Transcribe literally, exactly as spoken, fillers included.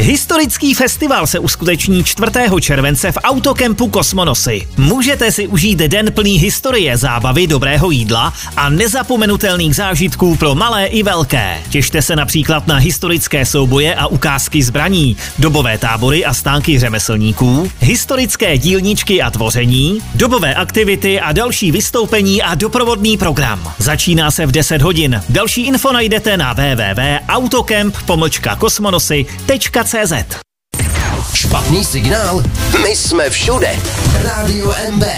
Historický festival se uskuteční čtvrtého července v autokempu Kosmonosy. Můžete si užít den plný historie, zábavy, dobrého jídla a nezapomenutelných zážitků pro malé i velké. Těšte se například na historické souboje a ukázky zbraní, dobové tábory a stánky řemeslníků, historické dílničky a tvoření, dobové aktivity a další vystoupení a doprovodný program. Začíná se v deset hodin. Další info najdete na w w w tečka autokemp pomlčka kosmonosy tečka c z. Špatný signál? My jsme všude. Rádio M B.